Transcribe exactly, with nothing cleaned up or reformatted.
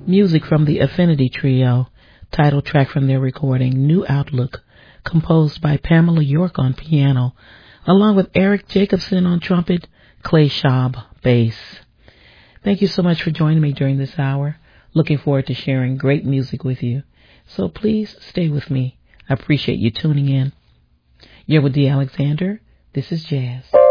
Music from the Affinity Trio, title track from their recording, New Outlook, composed by Pamela York on piano, along with Eric Jacobson on trumpet, Clay Schaub bass. Thank you so much for joining me during this hour. Looking forward to sharing great music with you. So please stay with me. I appreciate you tuning in. You're with Dee Alexander. This is Jazz.